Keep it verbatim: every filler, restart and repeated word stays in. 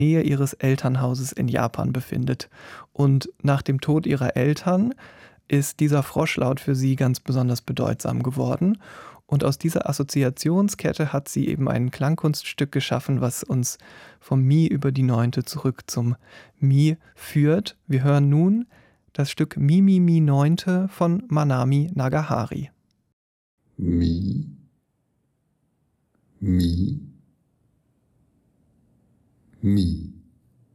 Nähe ihres Elternhauses in Japan befindet. Und nach dem Tod ihrer Eltern ist dieser Froschlaut für sie ganz besonders bedeutsam geworden. Und aus dieser Assoziationskette hat sie eben ein Klangkunststück geschaffen, was uns vom Mi über die Neunte zurück zum Mi führt. Wir hören nun das Stück Mi Mi Mi Neunte von Manami Nagahari. Mi, Mi, Mi.